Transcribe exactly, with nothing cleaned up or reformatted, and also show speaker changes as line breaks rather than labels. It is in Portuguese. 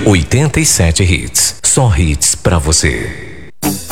oitenta e sete hits. Só hits pra você.